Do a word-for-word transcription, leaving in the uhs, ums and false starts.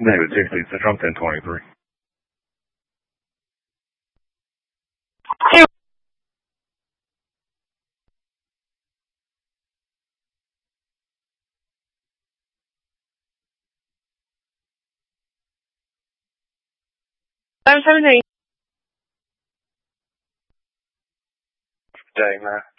David six eight Central ten twenty-three. I'm seventeen. Day, man.